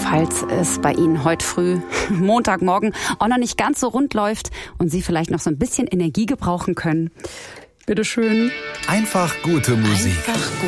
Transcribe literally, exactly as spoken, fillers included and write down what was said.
falls es bei Ihnen heute früh, Montagmorgen, auch noch nicht ganz so rund läuft und Sie vielleicht noch so ein bisschen Energie gebrauchen können. Bitteschön. Einfach gute Musik. Einfach gut.